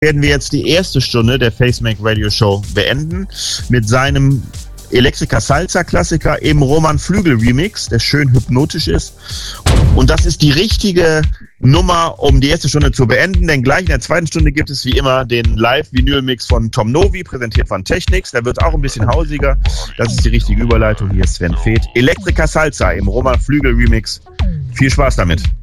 werden wir jetzt die erste Stunde der Facemac Radio Show beenden mit seinem Electrica Salsa Klassiker im Roman Flügel Remix, der schön hypnotisch ist. Und das ist die richtige Nummer, um die erste Stunde zu beenden, denn gleich in der zweiten Stunde gibt es wie immer den Live-Vinyl-Mix von Tom Novi, präsentiert von Technics. Der wird auch ein bisschen hausiger. Das ist die richtige Überleitung. Hier ist Sven Feth. Electrica Salsa im Roman Flügel Remix. Viel Spaß damit.